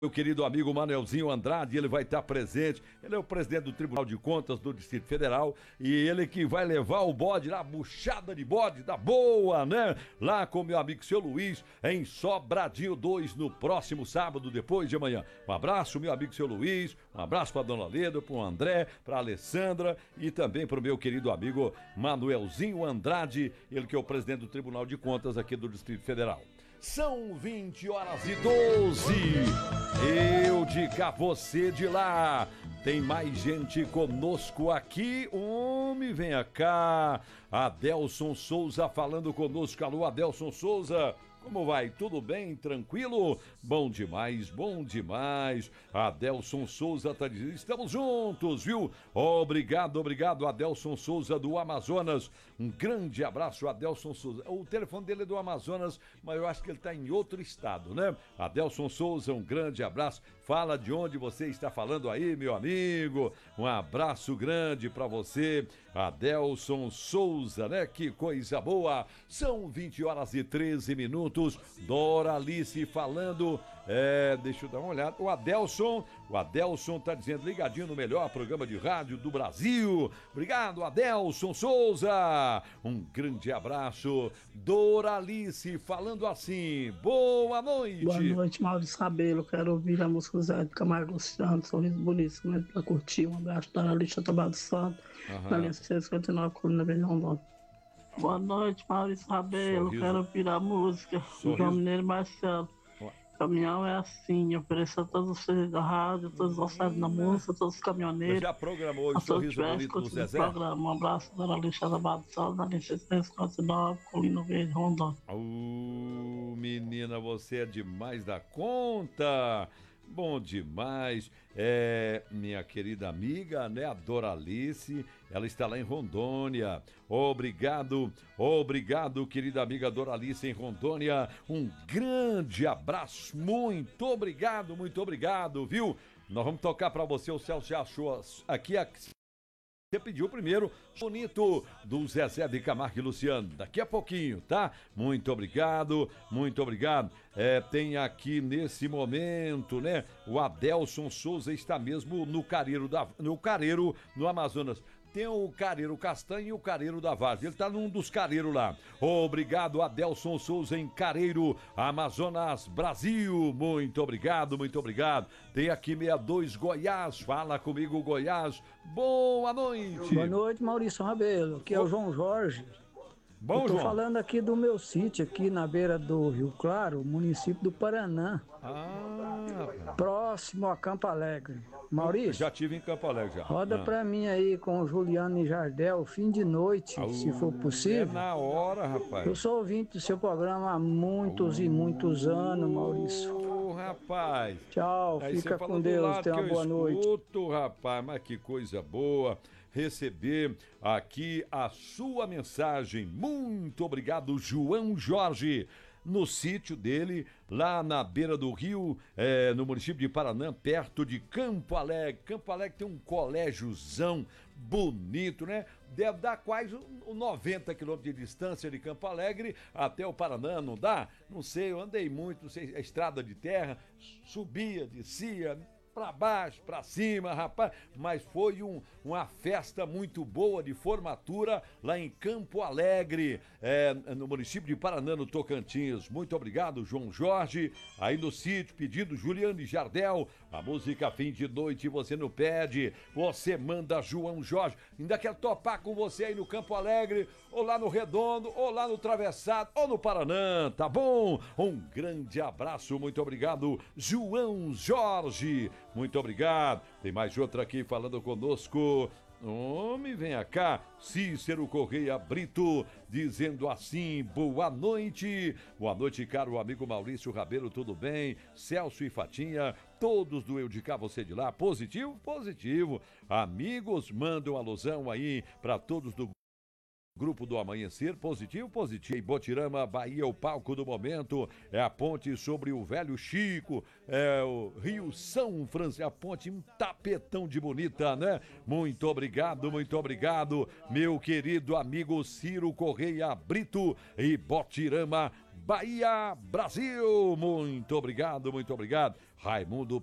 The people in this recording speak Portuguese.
Meu querido amigo Manuelzinho Andrade, ele vai estar presente. Ele é o presidente do Tribunal de Contas do Distrito Federal e ele que vai levar o bode lá, buchada de bode da boa, né? Lá com meu amigo seu Luiz, em Sobradinho 2, no próximo sábado, depois de amanhã. Um abraço, meu amigo seu Luiz, um abraço para dona Leda, para o André, para a Alessandra e também para o meu querido amigo Manuelzinho Andrade, ele que é o presidente do Tribunal de Contas aqui do Distrito Federal. São 20h12. Eu de cá, você de lá. Tem mais gente conosco aqui. Homem, venha cá. Adelson Souza falando conosco. Alô, Adelson Souza. Como vai? Tudo bem? Tranquilo? Bom demais, bom demais. Adelson Souza tá dizendo, estamos juntos, viu? Obrigado, Adelson Souza do Amazonas. Um grande abraço, Adelson Souza. O telefone dele é do Amazonas, mas eu acho que ele tá em outro estado, né? Adelson Souza, um grande abraço. Fala de onde você está falando aí, meu amigo. Um abraço grande pra você, Adelson Souza, né? Que coisa boa. São 20h13. Doralice falando, deixa eu dar uma olhada, o Adelson tá dizendo, ligadinho no melhor programa de rádio do Brasil. Obrigado, Adelson Souza, um grande abraço. Doralice falando assim, boa noite. Boa noite, Maurício Rabelo, quero ouvir a música Zé de Camargo Luciano, Sorriso Bonito, pra curtir. Um abraço, Doralice, Trabalho do Santo, na linha 659, Colina Verde Rondônia. Boa noite, Maurício Rabelo, quero ouvir a música do João Mineiro e Marcelo. Caminhão é assim, ofereço a todos vocês da rádio, todos os ossados da música, todos os caminhoneiros. Já programou o Sorriso Bonito do Zezé? Um abraço, dona Alexandra Badsal, da linha 659, Colina Verde Rondônia. Menina, você é demais da conta. Bom demais, minha querida amiga, né, a Doralice, ela está lá em Rondônia. Obrigado, querida amiga Doralice em Rondônia, um grande abraço, muito obrigado, viu? Nós vamos tocar para você, o Celso já achou aqui você pediu primeiro, bonito, do Zezé de Camargo e Luciano, daqui a pouquinho, tá? Muito obrigado. Tem aqui nesse momento, né? O Adelson Souza está mesmo no Careiro, no Amazonas. Tem o Careiro Castanho e o Careiro da Várzea. Ele tá num dos careiros lá. Obrigado, Adelson Souza em Careiro, Amazonas, Brasil. Muito obrigado. Tem aqui 62 Goiás. Fala comigo, Goiás. Boa noite. Boa noite, Maurício Rabelo. Aqui é o João Jorge. Bom, João. Falando aqui do meu sítio, aqui na beira do Rio Claro, município do Paraná. Próximo a Campo Alegre. Maurício? Já tive em Campo Alegre, já. Roda pra mim aí com o Juliano e Jardel, fim de noite, se for possível. É na hora, rapaz. Eu sou ouvinte do seu programa há muitos e muitos anos, Maurício. Rapaz. Tchau, fica com Deus, tenha uma boa noite. Rapaz, mas que coisa boa receber aqui a sua mensagem. Muito obrigado, João Jorge, no sítio dele, lá na beira do rio, no município de Paraná, perto de Campo Alegre. Campo Alegre tem um colégiozão bonito, né? Deve dar quase 90 quilômetros de distância de Campo Alegre até o Paraná, não dá? Não sei, eu andei muito, não sei, a estrada de terra, subia, descia, pra baixo, pra cima, rapaz, mas foi uma festa muito boa de formatura lá em Campo Alegre, no município de Paraná, no Tocantins. Muito obrigado, João Jorge, aí no sítio, pedindo Juliano e Jardel, a música Fim de Noite, você não pede, você manda João Jorge, ainda quer topar com você aí no Campo Alegre, ou lá no Redondo, ou lá no Travessado, ou no Paraná, tá bom? Um grande abraço, muito obrigado, João Jorge. Muito obrigado. Tem mais outra aqui falando conosco. Homem, venha cá. Cícero Correia Brito, dizendo assim, boa noite. Boa noite, caro amigo Maurício Rabelo, tudo bem? Celso e Fatinha, todos do Eu de Cá, você de lá. Positivo? Positivo. Amigos, mandam alusão aí para todos do Grupo do Amanhecer, positivo. Em Botirama, Bahia, o palco do momento é a ponte sobre o Velho Chico, é o Rio São Francisco, a ponte, um tapetão de bonita, né? Muito obrigado, meu querido amigo Ciro Correia Brito e Botirama, Bahia, Brasil. Muito obrigado, muito obrigado. Raimundo